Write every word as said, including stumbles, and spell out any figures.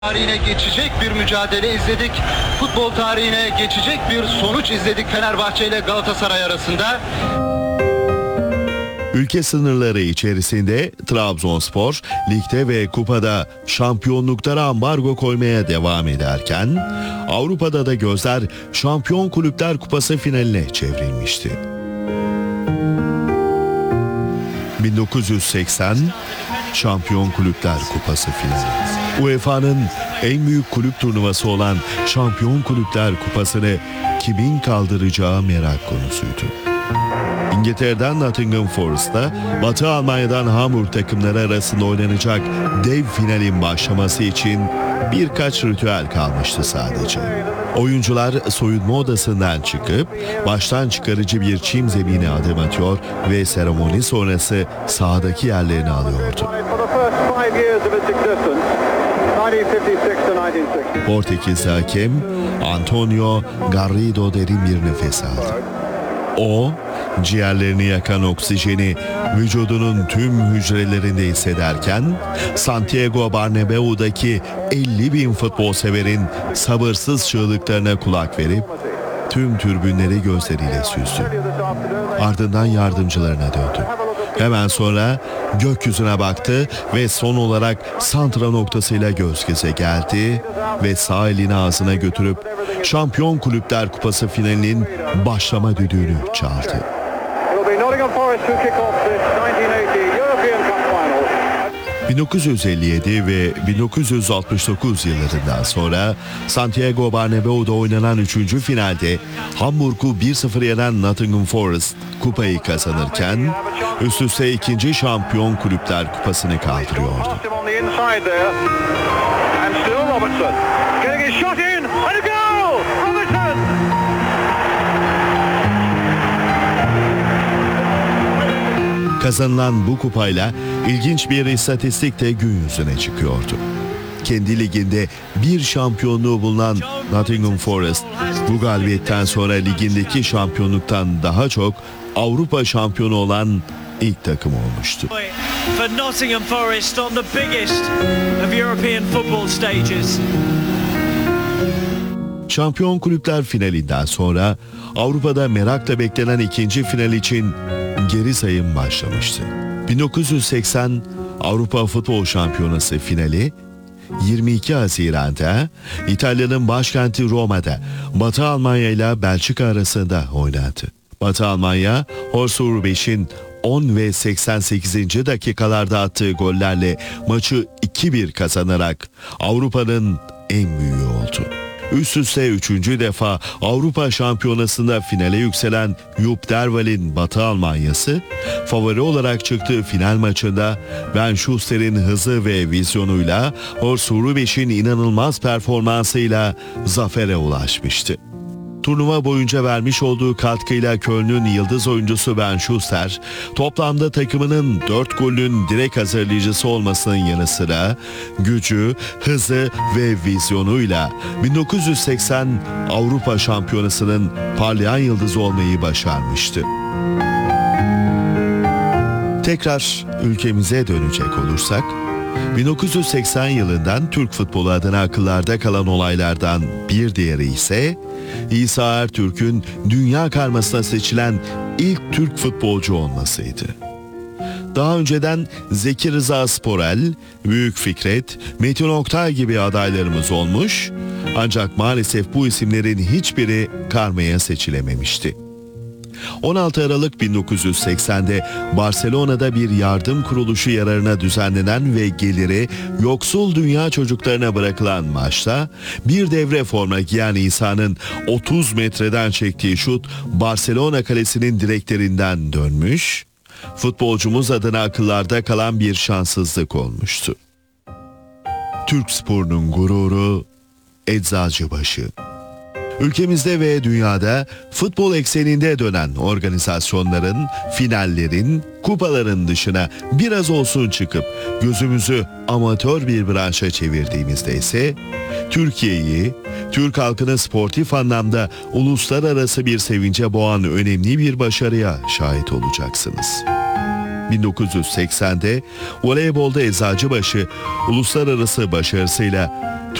Tarihine geçecek bir mücadele izledik. Futbol tarihine geçecek bir sonuç izledik Fenerbahçe ile Galatasaray arasında. Ülke sınırları içerisinde Trabzonspor, ligde ve kupada şampiyonluklara ambargo koymaya devam ederken, Avrupa'da da gözler Şampiyon Kulüpler Kupası finaline çevrilmişti. bin dokuz yüz seksen Şampiyon Kulüpler Kupası finali. U E F A'nın en büyük kulüp turnuvası olan Şampiyon Kulüpler Kupası'nı kimin kaldıracağı merak konusuydu. İngiltere'den Nottingham Forest'ta, Batı Almanya'dan Hamburg takımları arasında oynanacak dev finalin başlaması için birkaç ritüel kalmıştı sadece. Oyuncular soyunma odasından çıkıp baştan çıkarıcı bir çim zemine adım atıyor ve seremoni sonrası sahadaki yerlerini alıyordu. Portekiz hakem Antonio Garrido derin bir nefes aldı. O, ciğerlerini yakan oksijeni vücudunun tüm hücrelerinde hissederken, Santiago Bernabéu'daki elli bin futbol severin sabırsız çığlıklarına kulak verip tüm tribünleri gözleriyle süzdü. Ardından yardımcılarına döndü. Hemen sonra gökyüzüne baktı ve son olarak santra noktasıyla göz göze geldi ve sağ elini ağzına götürüp Şampiyon Kulüpler Kupası finalinin başlama düdüğünü çaldı. bin dokuz yüz elli yedi ve bin dokuz yüz altmış dokuz yıllarından sonra Santiago Bernabéu'da oynanan üçüncü finalde Hamburg'u bir sıfır yenen Nottingham Forest kupayı kazanırken üst üste ikinci Şampiyon Kulüpler Kupası'nı kaldırıyordu. Kazanılan bu kupayla ilginç bir istatistik de gün yüzüne çıkıyordu. Kendi liginde bir şampiyonluğu bulunan Nottingham Forest, bu galibiyetten sonra ligindeki şampiyonluktan daha çok Avrupa şampiyonu olan ilk takım olmuştu. For Nottingham Forest on the biggest of European football stages. Şampiyon Kulüpler finalinden sonra Avrupa'da merakla beklenen ikinci final için geri sayım başlamıştı. bin dokuz yüz seksen Avrupa Futbol Şampiyonası finali yirmi iki Haziran'da İtalya'nın başkenti Roma'da Batı Almanya ile Belçika arasında oynandı. Batı Almanya, Horst Hrubesch'in on ve seksen sekizinci dakikalarda attığı gollerle maçı iki bir kazanarak Avrupa'nın en büyüğü oldu. Üst üste üçüncü defa Avrupa Şampiyonası'nda finale yükselen Jupp Derwal'in Batı Almanya'sı, favori olarak çıktığı final maçında Ben Schuster'in hızı ve vizyonuyla, Horst Hrubesch'in inanılmaz performansıyla zafere ulaşmıştı. Turnuva boyunca vermiş olduğu katkıyla Köln'ün yıldız oyuncusu Ben Schuster, toplamda takımının dört golün direkt hazırlayıcısı olmasının yanı sıra gücü, hızı ve vizyonuyla bin dokuz yüz seksen Avrupa Şampiyonası'nın parlayan yıldızı olmayı başarmıştı. Tekrar ülkemize dönecek olursak, bin dokuz yüz seksen yılından Türk futbolu adına akıllarda kalan olaylardan bir diğeri ise İsa Ertürk'ün dünya karmasına seçilen ilk Türk futbolcu olmasıydı. Daha önceden Zeki Rıza Sporel, Büyük Fikret, Metin Oktay gibi adaylarımız olmuş, ancak maalesef bu isimlerin hiçbiri karmaya seçilememişti. on altı Aralık bin dokuz yüz seksende Barcelona'da bir yardım kuruluşu yararına düzenlenen ve geliri yoksul dünya çocuklarına bırakılan maçta bir devre forma giyen İsa'nın otuz metreden çektiği şut Barcelona kalesinin direklerinden dönmüş, futbolcumuz adına akıllarda kalan bir şanssızlık olmuştu. Türk sporunun gururu Eczacıbaşı. Ülkemizde ve dünyada futbol ekseninde dönen organizasyonların, finallerin, kupaların dışına biraz olsun çıkıp gözümüzü amatör bir branşa çevirdiğimizde ise Türkiye'yi, Türk halkını sportif anlamda uluslararası bir sevince boğan önemli bir başarıya şahit olacaksınız. bin dokuz yüz seksende voleybolda Eczacıbaşı uluslararası başarısıyla